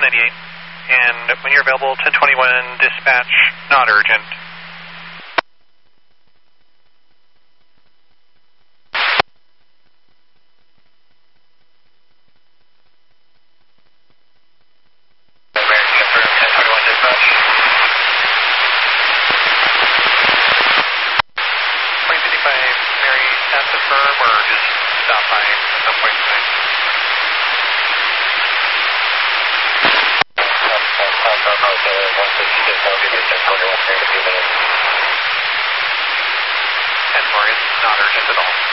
1098. And when you're available, 1021 dispatch, not urgent. Or just stop by at some point tonight. And sorry, it's not urgent at all.